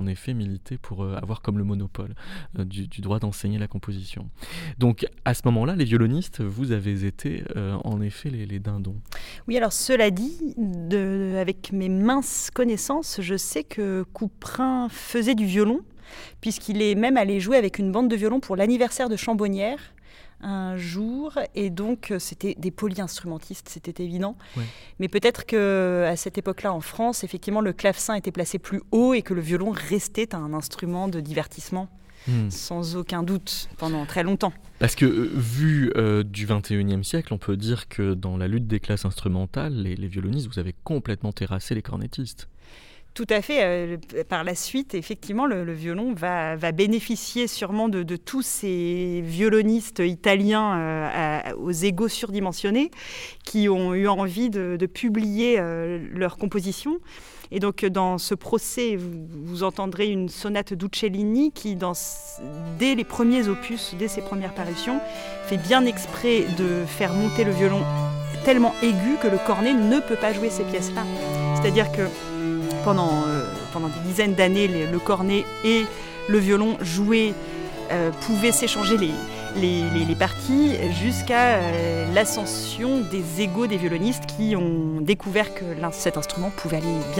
en effet milité pour avoir comme le monopole du droit d'enseigner la composition. Donc à ce moment-là, les violonistes, vous avez été en effet les dindons. Oui, alors cela dit, avec mes minces connaissances, je sais que Couperin faisait du violon, puisqu'il est même allé jouer avec une bande de violon pour l'anniversaire de Chambonnières un jour, et donc c'était des polyinstrumentistes, c'était évident. Ouais. Mais peut-être qu'à cette époque-là, en France, effectivement, le clavecin était placé plus haut et que le violon restait un instrument de divertissement, sans aucun doute, pendant très longtemps. Parce que, vu du XXIe siècle, on peut dire que dans la lutte des classes instrumentales, les violonistes, vous avez complètement terrassé les cornettistes. Tout à fait. Par la suite, effectivement, le violon va bénéficier sûrement de tous ces violonistes italiens aux égos surdimensionnés qui ont eu envie de publier leurs compositions. Et donc, dans ce procès, vous entendrez une sonate d'Uccellini qui, dès les premiers opus, dès ses premières parutions, fait bien exprès de faire monter le violon tellement aigu que le cornet ne peut pas jouer ces pièces-là. C'est-à-dire que pendant des dizaines d'années, le cornet et le violon jouaient, pouvaient s'échanger les parties jusqu'à l'ascension des égos des violonistes qui ont découvert que cet instrument pouvait aller bien